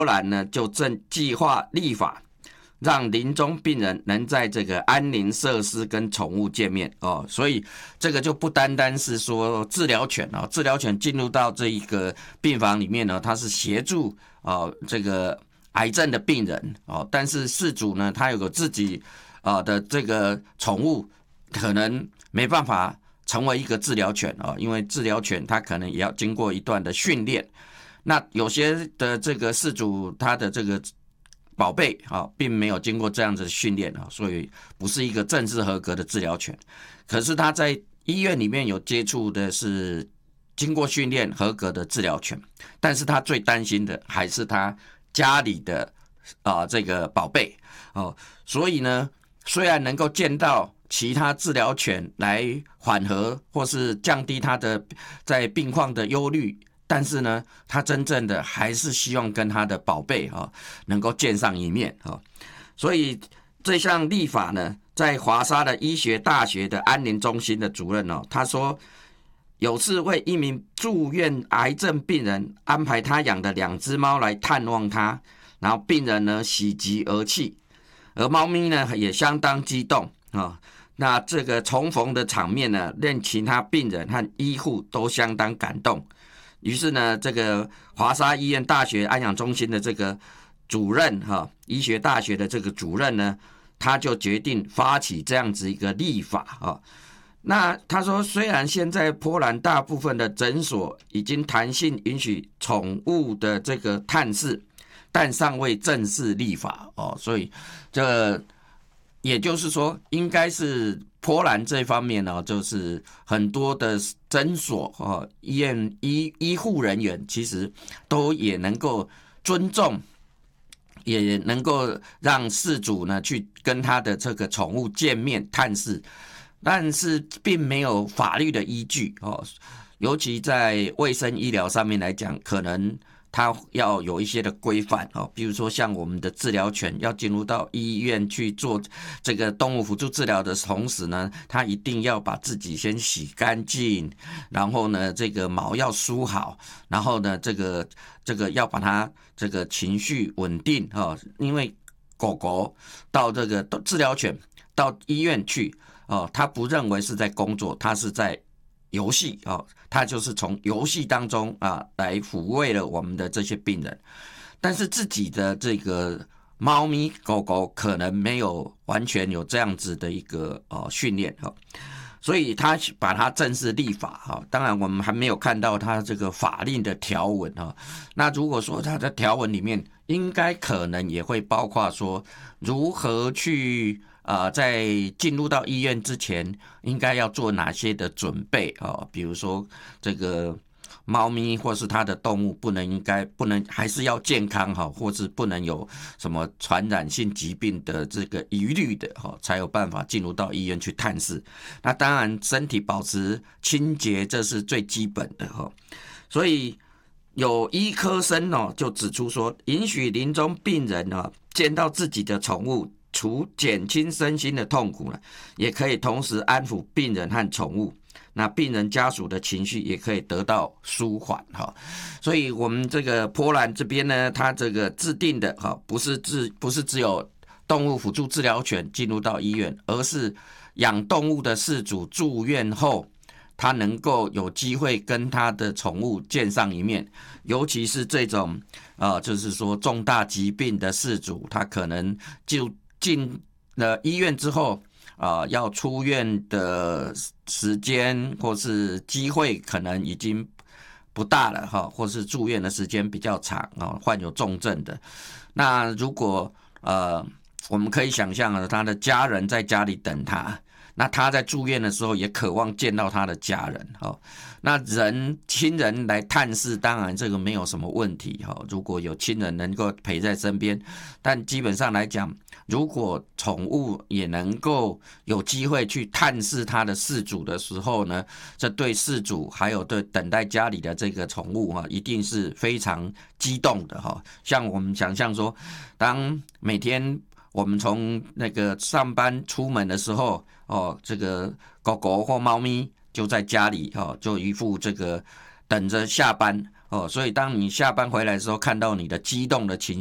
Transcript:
波兰呢就正计划立法，让临终病人能在这个安宁设施跟宠物见面哦，所以这个就不单单是说治疗犬哦，治疗犬进入到这一个病房里面呢，它是协助这个癌症的病人哦，但是饲主呢，他有个自己的这个宠物，可能没办法成为一个治疗犬哦，因为治疗犬它可能也要经过一段的训练。那有些的这个饲主他的这个宝贝并没有经过这样子的训练，所以不是一个正式合格的治疗犬。可是他在医院里面有接触的是经过训练合格的治疗犬，但是他最担心的还是他家里的这个宝贝所以呢，虽然能够见到其他治疗犬来缓和或是降低他的在病况的忧虑，但是呢，他真正的还是希望跟他的宝贝能够见上一面所以这项立法呢，在华沙的医学大学的安宁中心的主任他说，有次为一名住院癌症病人安排他养的2只猫来探望他，然后病人呢喜极而泣，而猫咪呢也相当激动那这个重逢的场面呢，令其他病人和医护都相当感动。于是呢，这个华沙医院大学安养中心的这个主任医学大学的这个主任呢，他就决定发起这样子一个立法那他说，虽然现在波兰大部分的诊所已经弹性允许宠物的这个探视，但尚未正式立法所以这也就是说，应该是波兰这方面就是很多的诊所医院医护人员其实都也能够尊重，也能够让饲主呢去跟他的这个宠物见面探视，但是并没有法律的依据尤其在卫生医疗上面来讲，可能它要有一些的规范比如说像我们的治疗犬要进入到医院去做这个动物辅助治疗的同时呢，它一定要把自己先洗干净，然后呢这个毛要梳好，然后呢这个要把它这个情绪稳定因为狗狗到这个治疗犬到医院去它不认为是在工作，它是在游戏它就是从游戏当中来抚慰了我们的这些病人，但是自己的这个猫咪狗狗可能没有完全有这样子的一个训练所以他把它正式立法当然我们还没有看到他这个法令的条文那如果说他的条文里面应该可能也会包括说如何去在进入到医院之前应该要做哪些的准备比如说这个猫咪或是它的动物不能还是要健康或是不能有什么传染性疾病的这个疑虑的才有办法进入到医院去探视。那当然身体保持清洁这是最基本的所以有医科生就指出说，允许临终病人见到自己的宠物，除减轻身心的痛苦也可以同时安抚病人和宠物，那病人家属的情绪也可以得到舒缓所以我们这个波兰这边呢，它这个制定的不是只有动物辅助治疗犬进入到医院，而是养动物的饲主住院后，他能够有机会跟他的宠物见上一面，尤其是这种就是说重大疾病的饲主，他可能就进了医院之后要出院的时间或是机会可能已经不大了或是住院的时间比较长患有重症的。那如果我们可以想象他的家人在家里等他，那他在住院的时候也渴望见到他的家人那亲人来探视，当然这个没有什么问题如果有亲人能够陪在身边，但基本上来讲，如果宠物也能够有机会去探视他的饲主的时候呢，这对饲主还有对等待家里的这个宠物一定是非常激动的像我们想象说，当每天我们从那个上班出门的时候这个狗狗或猫咪就在家里就一副这个等着下班哦，所以当你下班回来的时候，看到你的激动的情